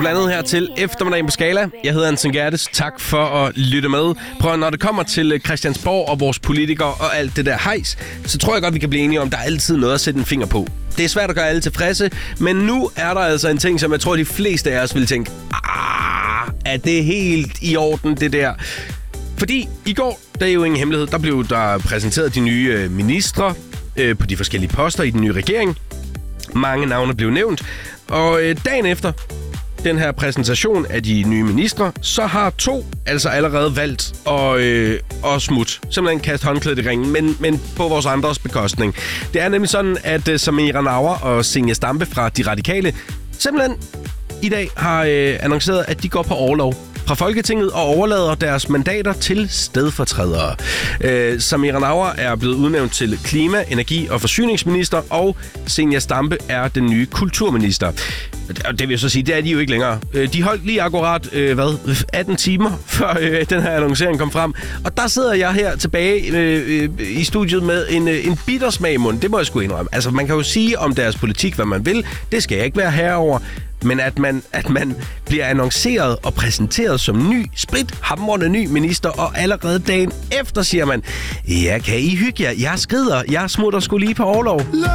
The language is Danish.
blandet her til eftermiddagen på Skala. Jeg hedder Anton Gerdes. Tak for at lytte med. Prøv, når det kommer til Christiansborg og vores politikere og alt det der hejs, så tror jeg godt, vi kan blive enige om, der er altid noget at sætte en finger på. Det er svært at gøre alle tilfredse, men nu er der altså en ting, som jeg tror, de fleste af os vil tænke, er det helt i orden, det der? Fordi i går, der er jo ingen hemmelighed, der blev der præsenteret de nye ministre på de forskellige poster i den nye regering. Mange navne blev nævnt, og dagen efter den her præsentation af de nye ministre, så har 2 altså allerede valgt at smutte. Simpelthen kaste håndklædet i ringen, men på vores andres bekostning. Det er nemlig sådan, at Samira Nawa og Zenia Stampe fra De Radikale simpelthen i dag har annonceret, at de går på orlov fra Folketinget og overlader deres mandater til stedfortrædere. Samira Nawa er blevet udnævnt til klima-, energi- og forsyningsminister, og Zenia Stampe er den nye kulturminister. Det vil jeg så sige, det er de jo ikke længere. De holdt lige akkurat 18 timer, før den her annoncering kom frem. Og der sidder jeg her tilbage i studiet med en bitter smag i munden. Det må jeg sgu indrømme. Altså, man kan jo sige om deres politik, hvad man vil. Det skal jeg ikke være herover. Men at man bliver annonceret og præsenteret som ny, sprithamrende ny minister, og allerede dagen efter siger man, ja, kan I hygge jer? Jeg skrider. Jeg smutter sgu lige på orlov.